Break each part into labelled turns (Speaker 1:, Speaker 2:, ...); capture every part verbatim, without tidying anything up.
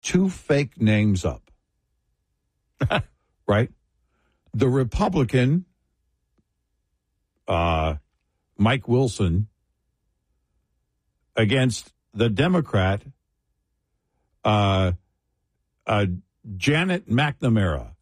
Speaker 1: two fake names up. Right? The Republican, uh, Mike Wilson, against the Democrat, uh, uh, Janet McNamara.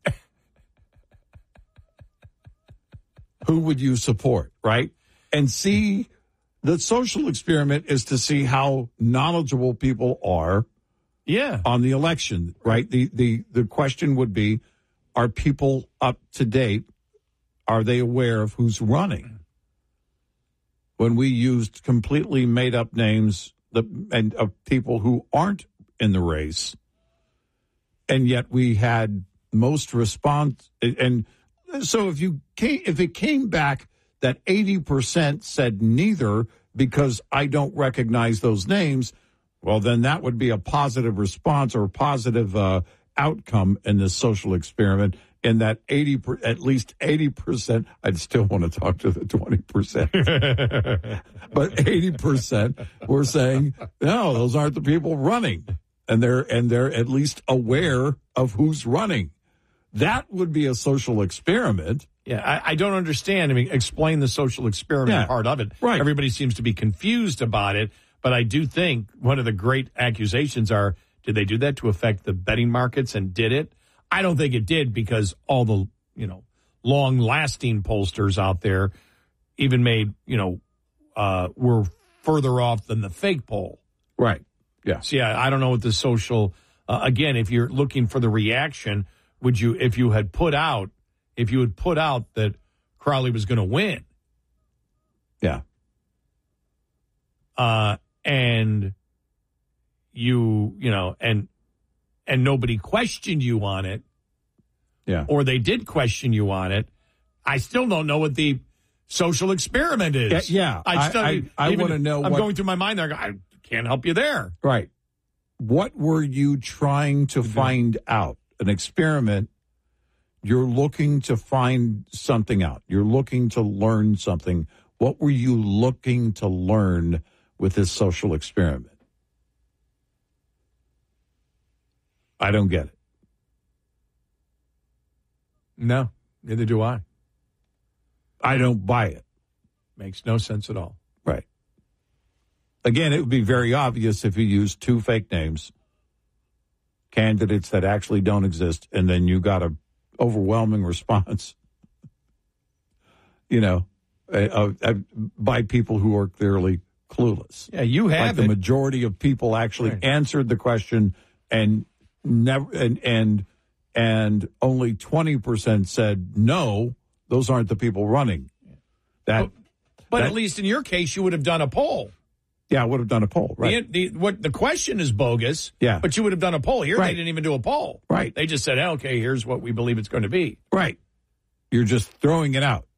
Speaker 1: Who would you support, right? And see, the social experiment is to see how knowledgeable people are
Speaker 2: yeah.
Speaker 1: on the election, right? The, the, the question would be, are people up to date? Are they aware of who's running? When we used completely made up names that, and of people who aren't in the race, and yet we had most response. And so if you came, if it came back that eighty percent said neither because I don't recognize those names, well, then that would be a positive response or positive uh, outcome in this social experiment. In that eighty, per, at least eighty percent, I'd still want to talk to the twenty percent. But eighty percent were saying, no, those aren't the people running. And they're, and they're at least aware of who's running. That would be a social experiment.
Speaker 2: Yeah, I, I don't understand. I mean, explain the social experiment
Speaker 1: Yeah,
Speaker 2: part of it.
Speaker 1: right.
Speaker 2: Everybody seems to be confused about it. But I do think one of the great accusations are, did they do that to affect the betting markets, and did it? I don't think it did, because all the, you know, long-lasting pollsters out there even made, you know, uh, were further off than the fake poll.
Speaker 1: Right. Yeah.
Speaker 2: So, yeah, I don't know what the social, uh, again, if you're looking for the reaction, would you, if you had put out, if you had put out that Crowley was going to win.
Speaker 1: Yeah.
Speaker 2: Uh, and you, you know, and, and nobody questioned you on it.
Speaker 1: Yeah.
Speaker 2: Or they did question you on it. I still don't know what the social experiment is.
Speaker 1: Yeah. yeah.
Speaker 2: I, still,
Speaker 1: I, I, I want to know.
Speaker 2: I'm
Speaker 1: what,
Speaker 2: going through my mind there. I can't help you there.
Speaker 1: Right. What were you trying to find out? An experiment. You're looking to find something out. You're looking to learn something. What were you looking to learn with this social experiment? I don't get it.
Speaker 2: No, neither do I.
Speaker 1: I don't buy it.
Speaker 2: Makes no sense at all.
Speaker 1: Right. Again, it would be very obvious if you used two fake names, candidates that actually don't exist, and then you got a overwhelming response, you know, uh, uh, by people who are clearly clueless.
Speaker 2: Yeah, you have
Speaker 1: like the
Speaker 2: it.
Speaker 1: majority of people actually
Speaker 2: Right.
Speaker 1: answered the question, and never and and and only twenty percent said no. Those aren't the people running. That,
Speaker 2: But, but
Speaker 1: that,
Speaker 2: at least in your case, you would have done a poll.
Speaker 1: yeah, I would have done a poll, right?
Speaker 2: The, the, what the question is bogus.
Speaker 1: Yeah.
Speaker 2: But you would have done a poll. Here,
Speaker 1: Right.
Speaker 2: they didn't even do a poll.
Speaker 1: Right.
Speaker 2: They just said, hey, okay, here's what we believe it's going to be.
Speaker 1: Right. You're just throwing it out.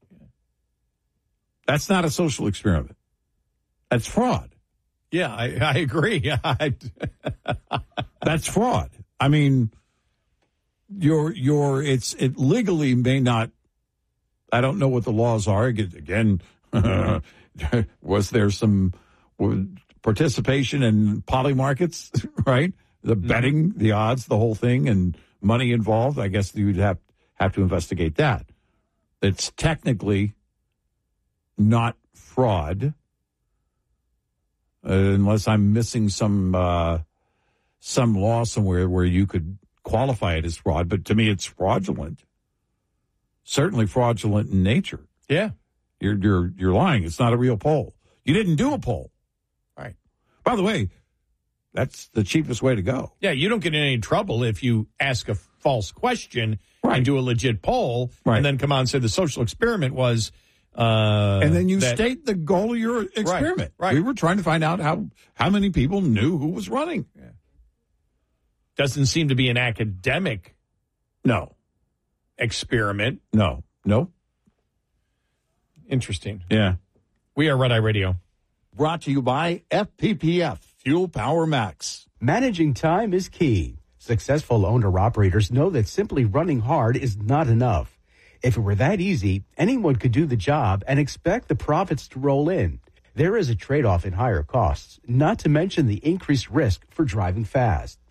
Speaker 1: That's not a social experiment. That's fraud.
Speaker 2: Yeah, I, I agree.
Speaker 1: That's fraud. I mean, you're, you're, it's, it legally may not, I don't know what the laws are. Again, was there some participation in poly markets, right? The betting, the odds, the whole thing, and money involved? I guess you'd have, have to investigate that. It's technically not fraud, uh, unless I'm missing some uh, some law somewhere where you could qualify it as fraud. But to me, it's fraudulent. Certainly fraudulent in nature.
Speaker 2: Yeah.
Speaker 1: You're you're you're lying. It's not a real poll. You didn't do a poll.
Speaker 2: Right.
Speaker 1: By the way, that's the cheapest way to go.
Speaker 2: Yeah, you don't get in any trouble if you ask a false question
Speaker 1: Right.
Speaker 2: and do a legit poll,
Speaker 1: Right.
Speaker 2: and then come out and say the social experiment was... Uh,
Speaker 1: and then you
Speaker 2: that,
Speaker 1: state the goal of your experiment.
Speaker 2: Right.
Speaker 1: We were trying to find out how, how many people knew who was running.
Speaker 2: Yeah. Doesn't seem to be an academic
Speaker 1: No.
Speaker 2: experiment.
Speaker 1: No. Nope.
Speaker 2: Interesting.
Speaker 1: Yeah.
Speaker 2: We are Red Eye Radio.
Speaker 1: Brought to you by F P P F, Fuel Power Max.
Speaker 3: Managing time is key. Successful owner-operators know that simply running hard is not enough. If it were that easy, anyone could do the job and expect the profits to roll in. There is a trade-off in higher costs, not to mention the increased risk for driving fast.